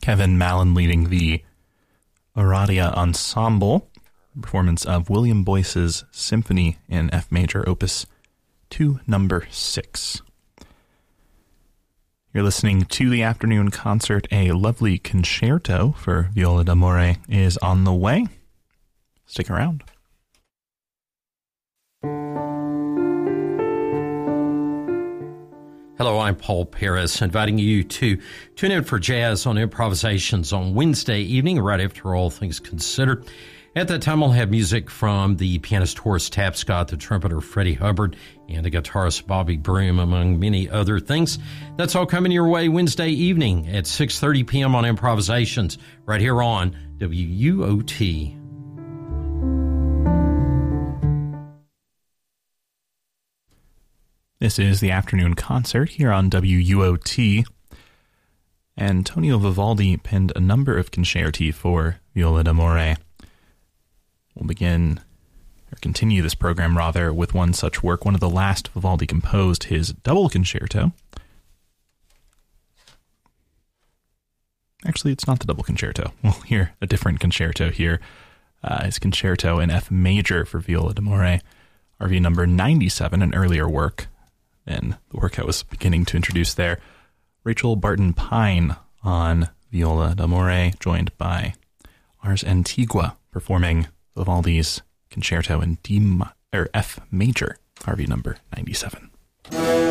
Kevin Mallon leading the Aradia Ensemble, performance of William Boyce's Symphony in F major, Opus 2, number 6. You're listening to the afternoon concert. A lovely concerto for viola d'amore is on the way. Stick around. Hello, I'm Paul Paris, inviting you to tune in for Jazz on Improvisations on Wednesday evening, right after All Things Considered. At that time, we'll have music from the pianist Horace Tapscott, the trumpeter Freddie Hubbard, and the guitarist Bobby Broom, among many other things. That's all coming your way Wednesday evening at 6:30 p.m. on Improvisations, right here on WUOT. This is the afternoon concert here on WUOT. Antonio Vivaldi penned a number of concerti for viola d'amore. We'll continue this program rather with one such work. One of the last Vivaldi composed, his double concerto. Actually, it's not the double concerto. We'll hear a different concerto here. His concerto in F major for viola d'amore, RV number 97, an earlier work than the work I was beginning to introduce there. Rachel Barton Pine on viola d'amore, joined by Ars Antigua, performing Vivaldi's concerto in F major, RV number 97.